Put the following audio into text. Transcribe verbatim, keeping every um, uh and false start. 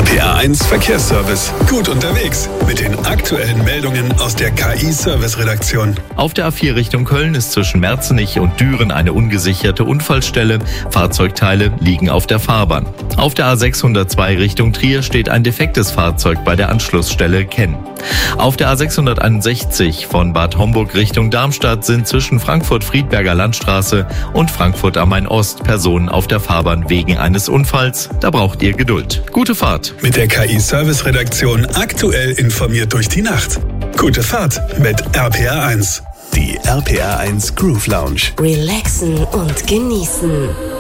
P R eins Verkehrsservice. Gut unterwegs mit den aktuellen Meldungen aus der K I-Service-Redaktion. Auf der A vier Richtung Köln ist zwischen Merzenich und Düren eine ungesicherte Unfallstelle. Fahrzeugteile liegen auf der Fahrbahn. Auf der A sechshundertzwei Richtung Trier steht ein defektes Fahrzeug bei der Anschlussstelle Kenn. Auf der A sechshunderteinundsechzig von Bad Homburg Richtung Darmstadt sind zwischen Frankfurt-Friedberger Landstraße und Frankfurt am Main-Ost Personen auf der Fahrbahn wegen eines Unfalls. Da braucht ihr Geduld. Gute Fahrt. Mit der K I-Service-Redaktion aktuell informiert durch die Nacht. Gute Fahrt mit R P R eins. Die R P R eins Groove Lounge. Relaxen und genießen.